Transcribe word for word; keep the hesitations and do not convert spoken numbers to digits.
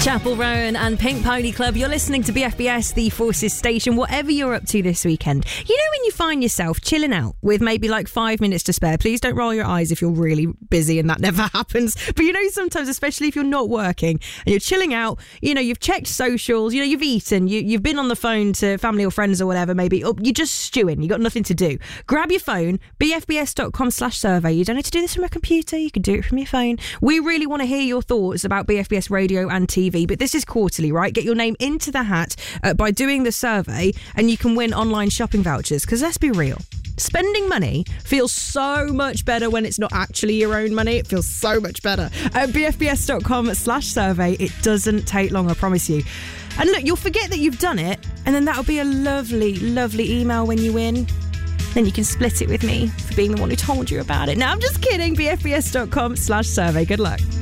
Chapel Roan and Pink Pony Club. You're listening to B F B S, the Forces station. Whatever you're up to this weekend, you know when you find yourself chilling out with maybe like five minutes to spare. Please don't roll your eyes if you're really busy and that never happens. But you know, sometimes, especially if you're not working and you're chilling out, you know, you've checked socials, you know, you've eaten, you, you've been on the phone to family or friends or whatever, maybe, or you're just stewing, you've got nothing to do. Grab your phone, b f b s dot com slash survey. You don't need to do this from a computer, you can do it from your phone. We really want to hear your thoughts about B F B S radio and T V. But this is quarterly, right? Get your name into the hat uh, by doing the survey, and you can win online shopping vouchers. Because let's be real, spending money feels so much better when it's not actually your own money. It feels so much better. At b f b s dot com slash survey. It doesn't take long, I promise you. And look, you'll forget that you've done it, and then that'll be a lovely, lovely email when you win. Then you can split it with me for being the one who told you about it. Now, I'm just kidding. b f b s dot com slash survey. Good luck.